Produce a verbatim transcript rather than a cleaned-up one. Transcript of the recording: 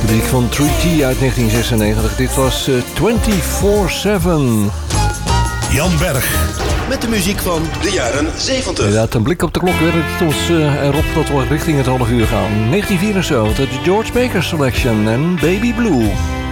Muziek van drie T uit negentien zesennegentig. Dit was uh, vierentwintig zeven. Jan Berg. Met de muziek van de jaren zeventig. Inderdaad, een blik op de klok werkt ons uh, erop dat we richting het half uur gaan. negentien vierenzeventig, de George Baker Selection en Baby Blue.